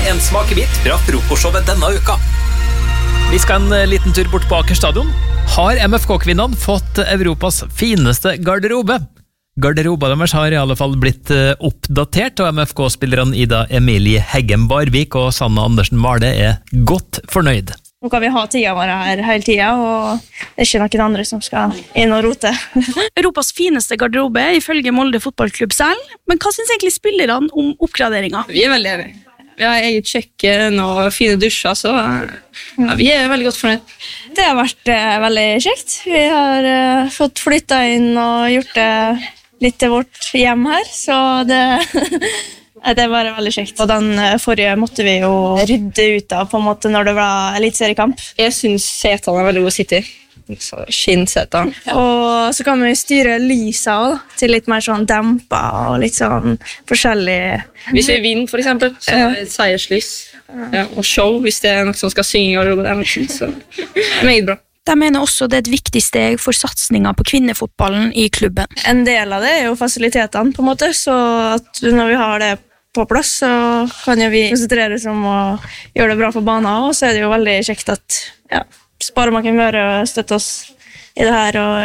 en smakebit fra frokostshowet denne uka. Vi skal en liten tur bort på Aker stadion. Har MFK-kvinnene fått Europas fineste garderobe? Garderoba deres har i alle fall blitt oppdatert, og MFK-spillerne Ida Emilie Heggem Barvik og Sanna Andersen Marde er godt fornøyd. Nå kan vi ha tida vår her hele tida, og det er ikke noen andre som skal inn og rote. Europas fineste garderobe ifølge Molde fotballklubb selv, men hva synes egentlig spillerne om oppgraderingen? Vi er veldig enige. Vi har eget kjøkken og fine dusjer, så ja, vi er veldig godt fornøyd. Det har vært veldig kjekt. Vi har fått flyttet inn og gjort det litt til vårt hjem her, så det er bare veldig kjekt. Og den forrige måtte vi jo rydde ut av på en måte når det var elitseriekamp. Jeg synes setene er veldig gode å sitte i. Skinnseter. Og så kan vi styre lyset også, til litt mer sånn dempa og litt sånn forskjellig. Hvis vi vinner for eksempel, så er det et seierslys. Ja, og show hvis det er noe som skal synge og det er noe, så det er meget bra. De mener også det er et viktig steg for satsningen på kvinnefotballen i klubben. En del av det er jo fasilitetene på en måte, så at når vi har det på plass, så kan jo vi konsentrere oss om å gjøre det bra for banen, og så er det jo veldig kjekt at bare man kan være og støtte oss i det her, og